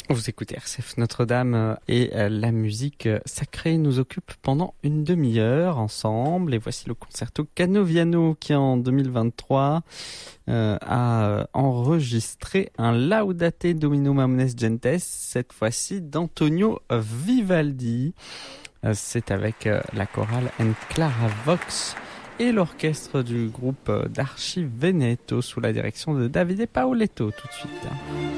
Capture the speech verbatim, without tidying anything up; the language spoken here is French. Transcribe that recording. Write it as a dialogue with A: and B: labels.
A: Vous écoutez R C F Notre-Dame et la musique sacrée nous occupe pendant une demi-heure ensemble. Et voici le concerto Canoviano qui en deux mille vingt-trois euh, a enregistré un Laudate Domino Omnes Gentes, cette fois-ci d'Antonio Vivaldi. C'est avec la chorale En Clara Vox et l'orchestre du groupe d'Archi Veneto sous la direction de Davide Paoletto tout de suite.